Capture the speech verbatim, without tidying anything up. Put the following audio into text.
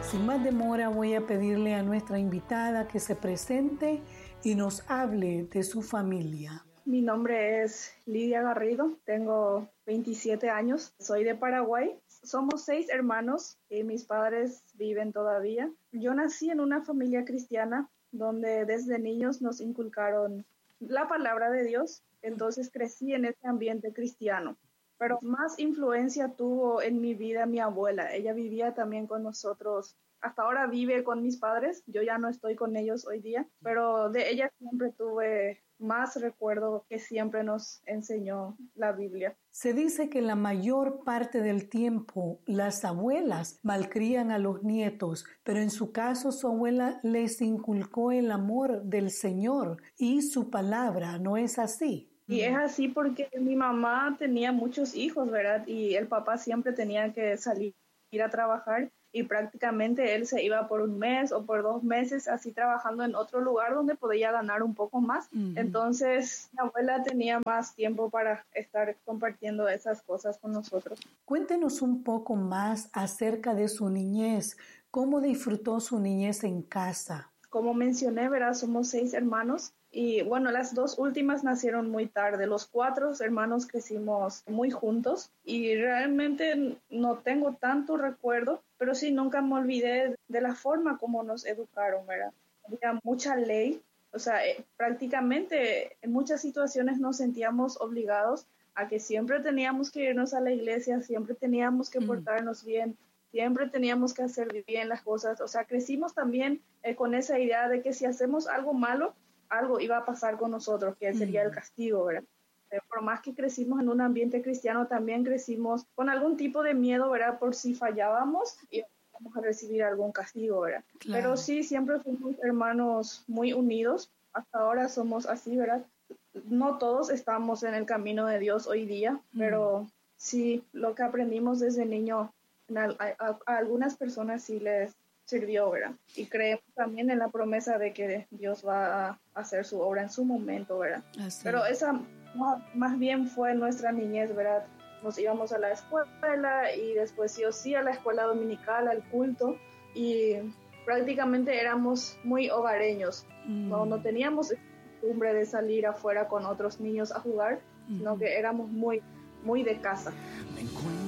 Sin más demora, voy a pedirle a nuestra invitada que se presente y nos hable de su familia. Mi nombre es Lidia Garrido, tengo veintisiete años, soy de Paraguay. Somos seis hermanos y mis padres viven todavía. Yo nací en una familia cristiana donde desde niños nos inculcaron la palabra de Dios, entonces crecí en ese ambiente cristiano. Pero más influencia tuvo en mi vida mi abuela. Ella vivía también con nosotros. Hasta ahora vive con mis padres. Yo ya no estoy con ellos hoy día. Pero de ella siempre tuve más recuerdo, que siempre nos enseñó la Biblia. Se dice que la mayor parte del tiempo las abuelas malcrían a los nietos, pero en su caso su abuela les inculcó el amor del Señor y su palabra. ¿No es así? Y es así porque mi mamá tenía muchos hijos, ¿verdad? Y el papá siempre tenía que salir ir a trabajar y prácticamente él se iba por un mes o por dos meses así trabajando en otro lugar donde podía ganar un poco más. Uh-huh. Entonces mi abuela tenía más tiempo para estar compartiendo esas cosas con nosotros. Cuéntenos un poco más acerca de su niñez. ¿Cómo disfrutó su niñez en casa? Como mencioné, ¿verdad? Somos seis hermanos. Y bueno, las dos últimas nacieron muy tarde. Los cuatro hermanos crecimos muy juntos y realmente no tengo tanto recuerdo, pero sí nunca me olvidé de la forma como nos educaron, ¿verdad? Había mucha ley, o sea, eh, prácticamente en muchas situaciones nos sentíamos obligados a que siempre teníamos que irnos a la iglesia, siempre teníamos que portarnos mm. bien, siempre teníamos que hacer bien las cosas. O sea, crecimos también eh, con esa idea de que si hacemos algo malo, algo iba a pasar con nosotros, que sería el castigo, ¿verdad? Por más que crecimos en un ambiente cristiano, también crecimos con algún tipo de miedo, ¿verdad? Por si fallábamos y íbamos a recibir algún castigo, ¿verdad? Claro. Pero sí, siempre fuimos hermanos muy unidos. Hasta ahora somos así, ¿verdad? No todos estamos en el camino de Dios hoy día, mm. pero sí, lo que aprendimos desde niño, a, a, a algunas personas sí les sirvió, ¿verdad? Y creemos también en la promesa de que Dios va a hacer su obra en su momento, ¿verdad? Así. Pero esa más bien fue nuestra niñez, ¿verdad? Nos íbamos a la escuela y después sí o sí a la escuela dominical, al culto, y prácticamente éramos muy hogareños. Mm. No, no teníamos costumbre de salir afuera con otros niños a jugar, mm. sino que éramos muy, muy de casa. Me encuentro